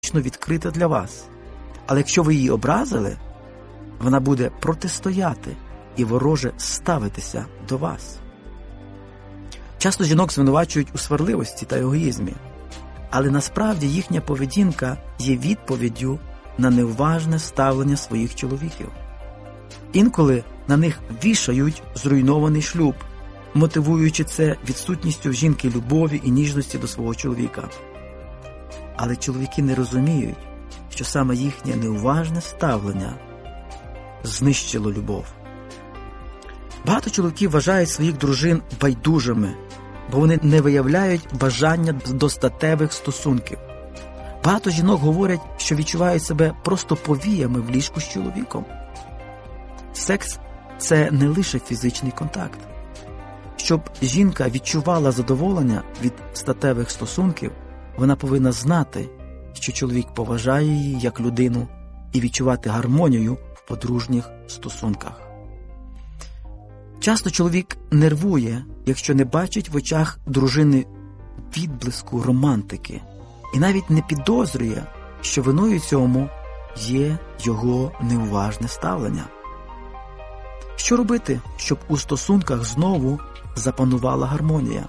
відкрита для вас. Але якщо ви її образили, вона буде протистояти і вороже ставитися до вас. Часто жінок звинувачують у сварливості та егоїзмі, але насправді їхня поведінка є відповіддю на неуважне ставлення своїх чоловіків. Інколи на них вішають зруйнований шлюб, мотивуючи це відсутністю в жінки любові і ніжності до свого чоловіка. Але чоловіки не розуміють, що саме їхнє неуважне ставлення знищило любов. Багато чоловіків вважають своїх дружин байдужими, бо вони не виявляють бажання до статевих стосунків. Багато жінок говорять, що відчувають себе просто повіями в ліжку з чоловіком. Секс – це не лише фізичний контакт. Щоб жінка відчувала задоволення від статевих стосунків, вона повинна знати, що чоловік поважає її як людину і відчувати гармонію в подружніх стосунках. Часто чоловік нервує, якщо не бачить в очах дружини відблиску романтики і навіть не підозрює, що виною цьому є його неуважне ставлення. Що робити, щоб у стосунках знову запанувала гармонія?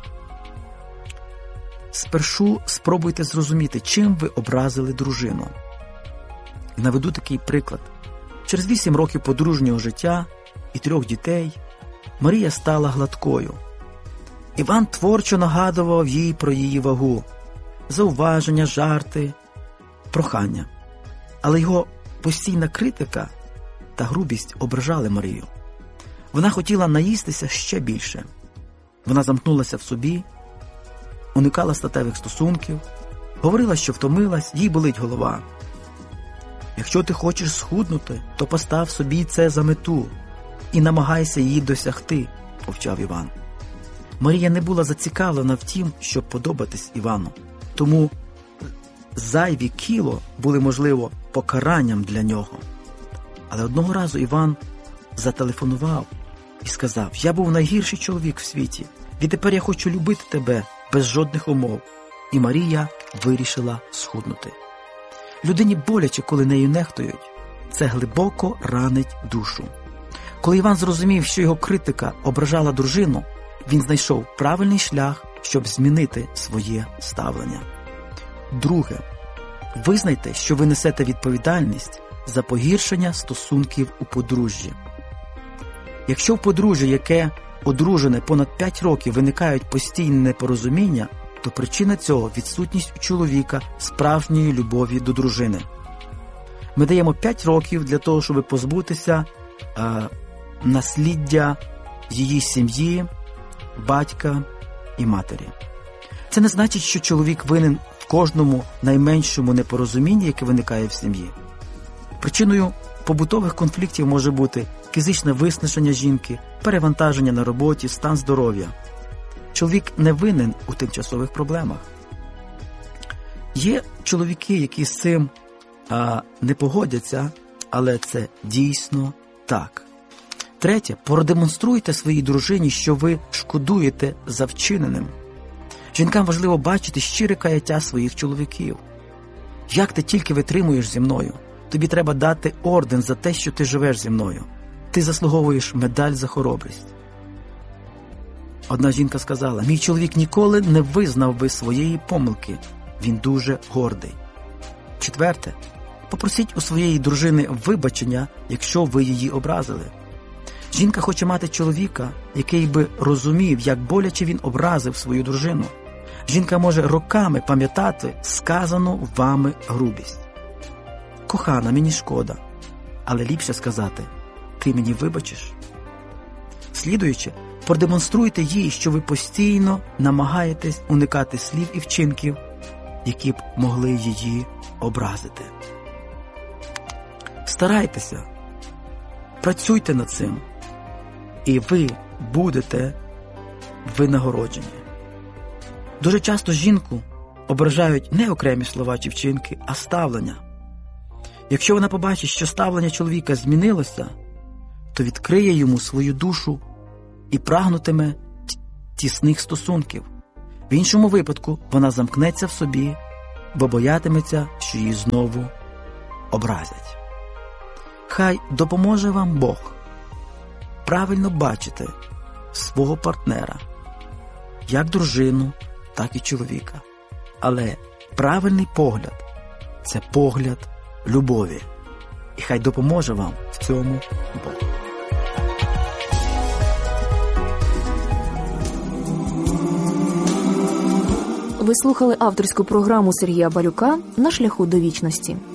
Спершу спробуйте зрозуміти, чим ви образили дружину. Наведу такий приклад. Через 8 років подружнього життя і 3 дітей Марія стала гладкою. Іван творчо нагадував їй про її вагу, зауваження, жарти, прохання. Але його постійна критика та грубість ображали Марію. Вона хотіла наїстися ще більше. Вона замкнулася в собі, уникала статевих стосунків, говорила, що втомилась, їй болить голова. Якщо ти хочеш схуднути, то постав собі це за мету і намагайся її досягти, повчав Іван. Марія не була зацікавлена в тім, щоб подобатись Івану. Тому зайві кіло були, можливо, покаранням для нього. Але одного разу Іван зателефонував і сказав: «Я був найгірший чоловік в світі. Відтепер я хочу любити тебе без жодних умов». І Марія вирішила схуднути. Людині боляче, коли нею нехтують. Це глибоко ранить душу. Коли Іван зрозумів, що його критика ображала дружину, він знайшов правильний шлях, щоб змінити своє ставлення. Друге. Визнайте, що ви несете відповідальність за погіршення стосунків у подружжі. Якщо в подружжі, яке одружене понад 5 років, виникають постійні непорозуміння, то причина цього – відсутність у чоловіка справжньої любові до дружини. Ми даємо 5 років для того, щоб позбутися насліддя її сім'ї, батька і матері. Це не значить, що чоловік винен в кожному найменшому непорозумінні, яке виникає в сім'ї. Причиною побутових конфліктів може бути фізичне виснаження жінки, перевантаження на роботі, стан здоров'я. Чоловік не винен у тимчасових проблемах. Є чоловіки, які з цим не погодяться, але це дійсно так. Третє. Продемонструйте своїй дружині, що ви шкодуєте за вчиненим. Жінкам важливо бачити щире каяття своїх чоловіків. Як ти тільки витримуєш зі мною? Тобі треба дати орден за те, що ти живеш зі мною. Ти заслуговуєш медаль за хоробрість. Одна жінка сказала: «Мій чоловік ніколи не визнав би своєї помилки. Він дуже гордий». Четверте. Попросіть у своєї дружини вибачення, якщо ви її образили. Жінка хоче мати чоловіка, який би розумів, як боляче він образив свою дружину. Жінка може роками пам'ятати сказану вами грубість. «Кохана, мені шкода», але ліпше сказати: «Ти мені вибачиш». Слідуючи, продемонструйте їй, що ви постійно намагаєтесь уникати слів і вчинків, які б могли її образити. Старайтеся, працюйте над цим, і ви будете винагороджені. Дуже часто жінку ображають не окремі слова чи вчинки, а ставлення. Якщо вона побачить, що ставлення чоловіка змінилося, то відкриє йому свою душу і прагнутиме тісних стосунків. В іншому випадку вона замкнеться в собі бо боятиметься, що її знову образять. Хай допоможе вам Бог правильно бачити свого партнера, як дружину, так і чоловіка. Але правильний погляд – це погляд любові. І хай допоможе вам в цьому Бог. Ви слухали авторську програму Сергія Балюка «На шляху до вічності».